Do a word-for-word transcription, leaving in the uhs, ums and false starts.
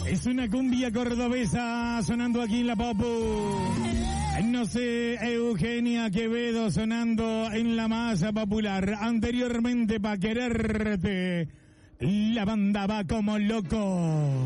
Es una cumbia cordobesa sonando aquí en la Popu. No sé, Eugenia Quevedo sonando en la masa popular. Anteriormente, Pa' Quererte, la banda Va Como Loco.